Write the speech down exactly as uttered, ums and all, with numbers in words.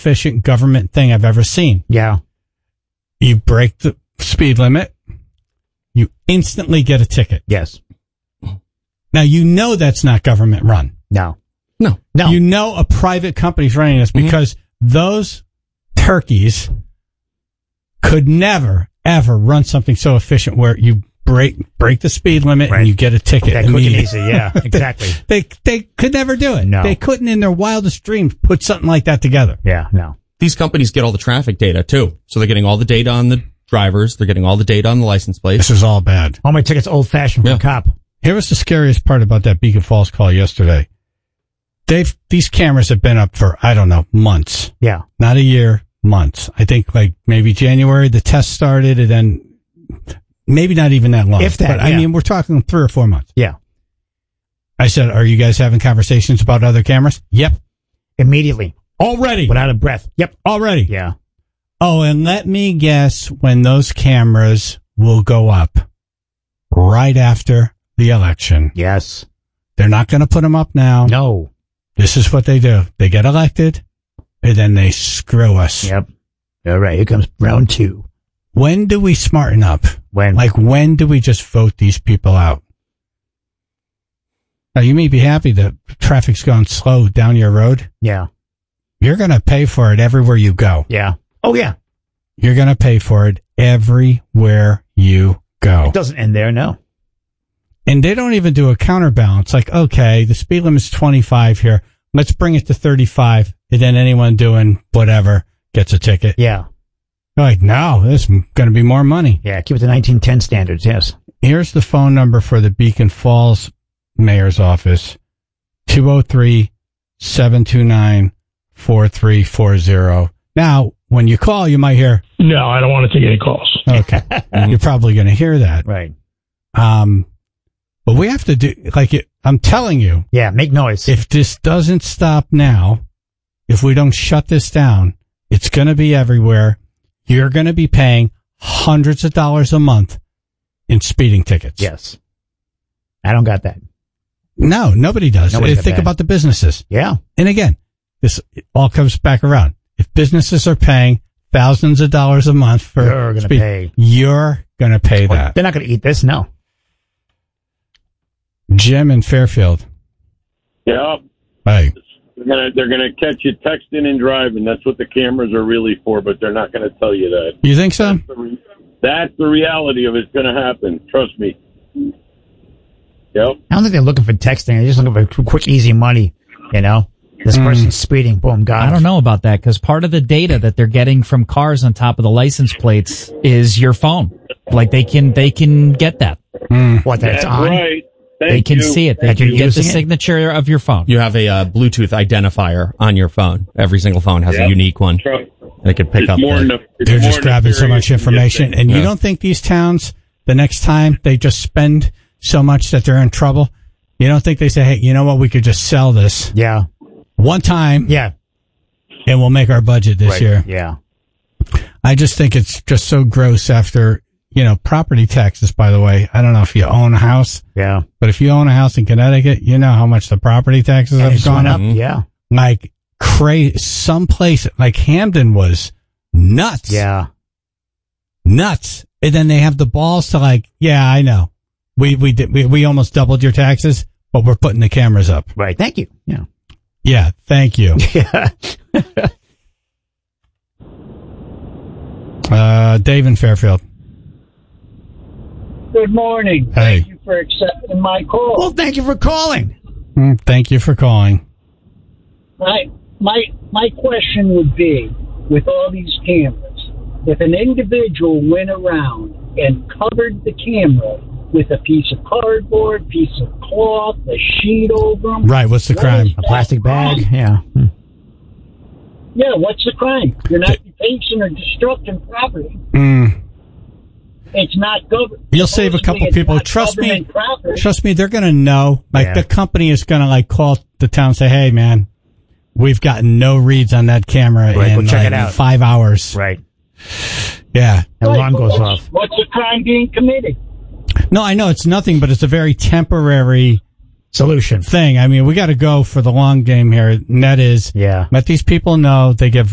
efficient government thing I've ever seen. Yeah. You break the speed limit, you instantly get a ticket. Yes. Now, you know that's not government run. No. No. No. You know a private company's running this because mm-hmm. those turkeys could never, ever run something so efficient where you break break the speed limit right. and you get a ticket. That quick and easy, yeah, exactly. they, they they could never do it. No. They couldn't in their wildest dreams put something like that together. Yeah, no. These companies get all the traffic data, too. So they're getting all the data on the drivers. They're getting all the data on the license plates. This is all bad. All my tickets old-fashioned yeah. from a cop. Here was the scariest part about that Beacon Falls call yesterday. They've These cameras have been up for, I don't know, months. Yeah. Not a year, months. I think like maybe January the test started and then... Maybe not even that long. If that, but yeah. I mean, we're talking three or four months. Yeah. I said, are you guys having conversations about other cameras? Yep. Immediately. Already. Without a breath. Yep. Already. Yeah. Oh, and let me guess when those cameras will go up right after the election. Yes. They're not going to put them up now. No. This is what they do. They get elected and then they screw us. Yep. All right. Here comes round two. When do we smarten up? When? Like, when do we just vote these people out? Now, you may be happy that traffic's going slow down your road. Yeah. You're going to pay for it everywhere you go. Yeah. Oh, yeah. You're going to pay for it everywhere you go. It doesn't end there, no. And they don't even do a counterbalance. Like, okay, the speed limit's twenty-five here. Let's bring it to thirty-five. And then anyone doing whatever gets a ticket. Yeah. They're like, no, this is going to be more money. Yeah, keep it to nineteen ten standards, yes. Here's the phone number for the Beacon Falls Mayor's office, two oh three, seven two nine, four three four zero. Now, when you call, you might hear... No, I don't want to take any calls. Okay. You're probably going to hear that. Right. Um, but we have to do... Like, it, I'm telling you... Yeah, make noise. If this doesn't stop now, if we don't shut this down, it's going to be everywhere. You're going to be paying hundreds of dollars a month in speeding tickets. Yes. I don't got that. No, nobody does. Nobody's Think got that. about the businesses. Yeah. And again, this all comes back around. If businesses are paying thousands of dollars a month for You're going to speed, pay. You're going to pay Well, that. They're not going to eat this, no. Jim in Fairfield. Yeah. Hey. They're gonna they're gonna catch you texting and driving. That's what the cameras are really for, but they're not gonna tell you that. You think so? That's the, re- that's the reality of it's gonna happen. Trust me. Yep. I don't think they're looking for texting. They're just looking for quick, easy money, you know? This Mm. person's speeding. Boom, got I it. don't know about that because part of the data that they're getting from cars on top of the license plates is your phone. Like they can, they can get that. Mm. What, that's That's on? right. Thank They can you. see it. They That can you're get the using it? signature of your phone. You have a uh, Bluetooth identifier on your phone. Every single phone has Yep. a unique one. Trust- They could pick It's up. more the- nef- it's They're more just grabbing so nefarious much than you information. think. And you Yeah. don't think these towns, the next time they just spend so much that they're in trouble, you don't think they say, hey, you know what, we could just sell this Yeah. one time Yeah. and we'll make our budget this Right. year. Yeah. I just think it's just so gross after, you know, property taxes, by the way. I don't know if you own a house, Yeah. but if you own a house in Connecticut, you know how much the property taxes And have it's gone went up. up. Yeah. Like crazy. Some place like Hamden was nuts. Yeah. Nuts. And then they have the balls to like, yeah, I know. We, we did, we, we almost doubled your taxes, but we're putting the cameras up. Right. Thank you. Yeah. Yeah. Thank you. Yeah. uh, Dave in Fairfield. Good morning. Hey. Thank you for accepting my call. Well, thank you for calling. Mm, Thank you for calling. My my my question would be, with all these cameras, if an individual went around and covered the camera with a piece of cardboard, piece of cloth, a sheet over them. Right. What's the what crime? is A that plastic bag. crime? Yeah. Hmm. Yeah, what's the crime? You're not defacing or destructing property. Mm. It's not government. You'll save a couple people. Trust me. Property. Trust me. They're going to know. Like Yeah. the company is going to like call the town and say, hey, man, we've gotten no reads on that camera Right, in go check like it out. five hours. Right. Yeah. The Right, alarm but goes what's, off. What's the crime being committed? No, I know it's nothing, but it's a very temporary Solution. thing. I mean, we got to go for the long game here. And that is, Yeah. let these people know they get